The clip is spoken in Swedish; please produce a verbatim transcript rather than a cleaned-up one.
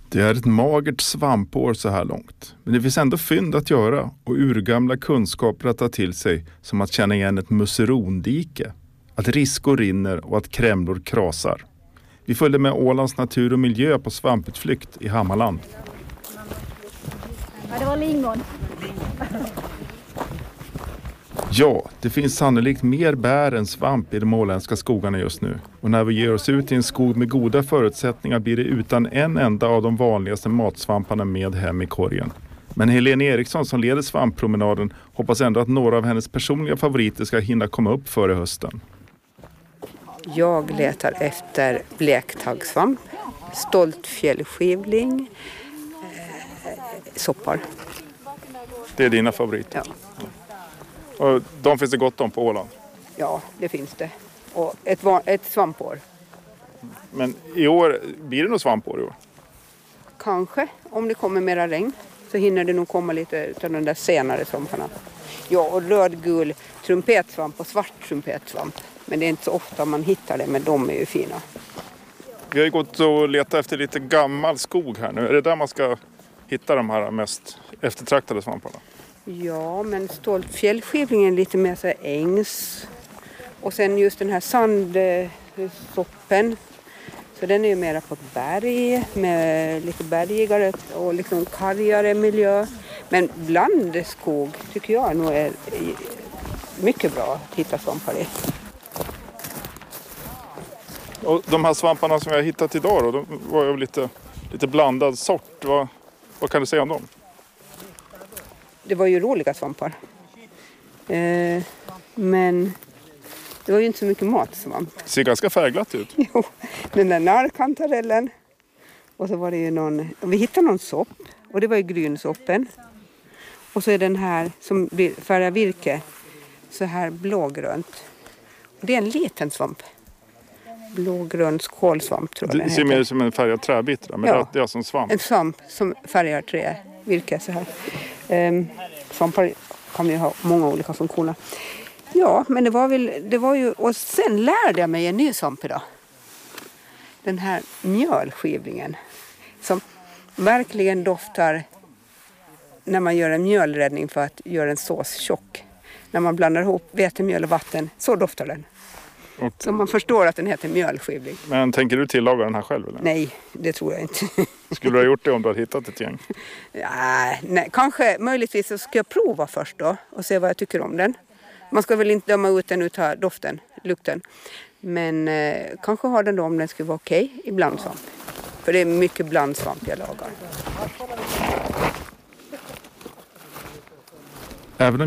Det är ett magert svampår så här långt. Men det finns ändå fynd att göra och urgamla kunskaper att ta till sig, som att känna igen ett musserondike, att riskor rinner och att krämlor krasar. Vi följde med Ålands natur och miljö på svamputflykt i Hammarland. Ja, det var lingon. Ja, det finns sannolikt mer bär än svamp i de åländska skogarna just nu. Och när vi ger oss ut i en skog med goda förutsättningar blir det utan en enda av de vanligaste matsvamparna med hem i korgen. Men Helene Eriksson som leder svamppromenaden hoppas ändå att några av hennes personliga favoriter ska hinna komma upp före hösten. Jag letar efter blektaggsvamp, stoltfjällskivling, eh, soppar. Det är dina favoriter? Ja. Och de finns det gott om på Åland? Ja, det finns det. Och ett, van- ett svampår. Men i år, blir det något svampår i år? Kanske, om det kommer mera regn så hinner det nog komma lite av de där senare svamparna. Ja, och rödgul trumpetsvamp och svart trumpetsvamp. Men det är inte så ofta man hittar det, men de är ju fina. Vi har ju gått och letat efter lite gammal skog här nu. Är det där man ska hitta de här mest eftertraktade svamparna? Ja, men stoltfjällskivlingen är lite mer så här ängs. Och sen just den här sandsoppen. Så den är ju mera på ett berg med lite bergigare och liksom kargare miljö. Men blandskog tycker jag nog är mycket bra att hitta svampar i. Och de här svamparna som vi har hittat idag då, de var ju lite, lite blandad sort. Vad, vad kan du säga om dem? Det var ju roliga svampar. Eh, men det var ju inte så mycket matsvamp. Det ser ganska färgglatt ut. Jo, den där narrkantarellen. Och så var det ju någon, vi hittade någon sopp. Och det var ju grynsoppen. Och så är den här som färgar virke så här blågrönt. Det är en liten svamp. Blågrön skålsvamp tror jag den Det ser heter. mer som en färgad träbit, men Ja. det är alltså en svamp. En svamp som färgar trä, virke så här. Ehm, svampar kan ju ha många olika funktioner. Ja, men det var väl, det var ju, och sen lärde jag mig en ny svamp idag. Den här mjölskivlingen som verkligen doftar när man gör en mjölräddning för att göra en sås tjock. När man blandar ihop vetemjöl och vatten, så doftar den. Och, så man förstår att den heter mjölskivling. men tänker du tillaga den här själv? Eller? Nej, det tror jag inte. Skulle du ha gjort det om du hade hittat ett gäng? Ja, nej, kanske, möjligtvis så ska jag prova först då och se vad jag tycker om den. Man ska väl inte döma ut den utav doften, lukten. Men eh, kanske har den då om den skulle vara okej i blandsvamp. För det är mycket blandsvamp jag lagar. Även om